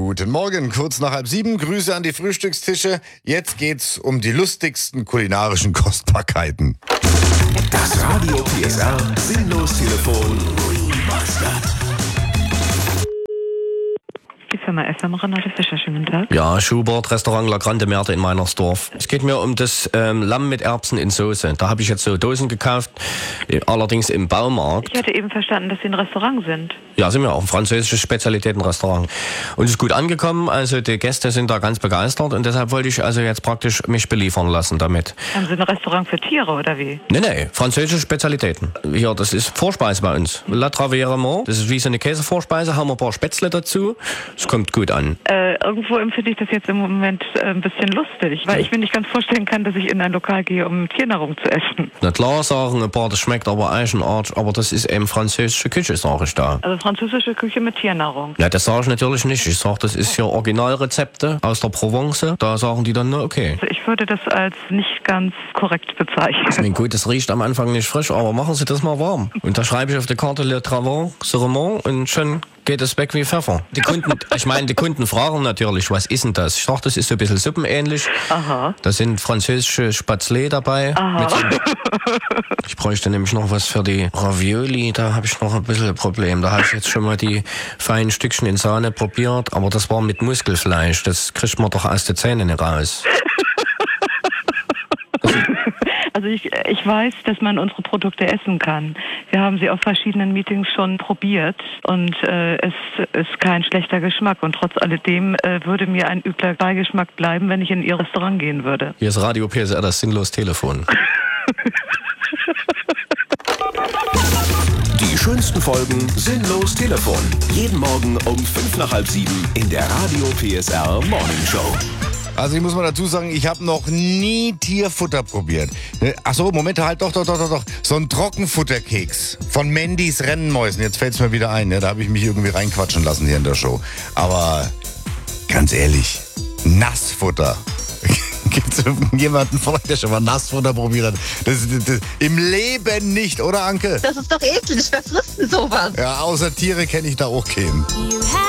Guten Morgen, kurz nach 6:30. Grüße an die Frühstückstische. Jetzt geht's um die lustigsten kulinarischen Kostbarkeiten. Das Radio PSR Sinnlos-Telefon Remastered. Die Firma FM, Renate Fischer, schönen Tag. Ja, Schubert, Restaurant La Grande Merte in Meinersdorf. Es geht mir um das Lamm mit Erbsen in Soße. Da habe ich jetzt so Dosen gekauft, allerdings im Baumarkt. Ich hatte eben verstanden, dass Sie ein Restaurant sind. Ja, sind wir auch ein französisches Spezialitätenrestaurant. Und es ist gut angekommen, also die Gäste sind da ganz begeistert und deshalb wollte ich also jetzt praktisch mich beliefern lassen damit. Haben Sie ein Restaurant für Tiere oder wie? Nee, französische Spezialitäten. Hier, das ist Vorspeise bei uns. La Traversement, das ist wie so eine Käsevorspeise, haben wir ein paar Spätzle dazu. Es kommt gut an. Irgendwo empfinde ich das jetzt im Moment ein bisschen lustig, weil ich mir nicht ganz vorstellen kann, dass ich in ein Lokal gehe, um Tiernahrung zu essen. Na klar sagen ein paar, das schmeckt aber Eichenart, aber das ist eben französische Küche, sage ich da. Also französische Küche mit Tiernahrung. Ja, das sage ich natürlich nicht. Ich sage, das ist hier Originalrezepte aus der Provence. Da sagen die dann, na okay. Also ich würde das als nicht ganz korrekt bezeichnen. Ich meine, gut, das riecht am Anfang nicht frisch, aber machen Sie das mal warm. Und da schreibe ich auf der Karte Le Traversement und schon geht es weg wie Pfeffer. Die Kunden fragen natürlich, was ist denn das? Ich sage, das ist so ein bisschen suppenähnlich. Aha. Da sind französische Spätzle dabei. Ich bräuchte nämlich noch was für die Ravioli. Da habe ich noch ein bisschen ein Problem. Da habe ich jetzt schon mal die feinen Stückchen in Sahne probiert, aber das war mit Muskelfleisch. Das kriegt man doch aus den Zähnen nicht raus. Also ich weiß, dass man unsere Produkte essen kann. Wir haben sie auf verschiedenen Meetings schon probiert und es ist kein schlechter Geschmack. Und trotz alledem würde mir ein übler Beigeschmack bleiben, wenn ich in Ihr Restaurant gehen würde. Hier ist Radio PSR, das Sinnlos-Telefon. Die schönsten Folgen Sinnlos-Telefon. Jeden Morgen um 6:55 in der Radio PSR Morning Show. Also ich muss mal dazu sagen, ich habe noch nie Tierfutter probiert. Achso, Moment, halt, doch. So ein Trockenfutterkeks von Mandys Rennmäusen. Jetzt fällt es mir wieder ein, ne? Da habe ich mich irgendwie reinquatschen lassen hier in der Show. Aber ganz ehrlich, Nassfutter. Gibt es irgendjemanden von euch, der schon mal Nassfutter probiert hat? Das im Leben nicht, oder Anke? Das ist doch eklig. Wer frisst denn sowas? Ja, außer Tiere kenne ich da auch keinen.